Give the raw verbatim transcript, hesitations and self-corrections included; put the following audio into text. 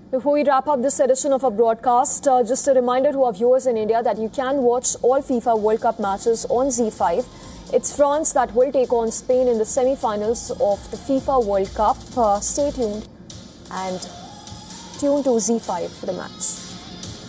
Before we wrap up this edition of our broadcast, uh, just a reminder to our viewers in India that you can watch all FIFA World Cup matches on Z five. It's France that will take on Spain in the semi-finals of the FIFA World Cup. Uh, stay tuned and tune to Z five for the match.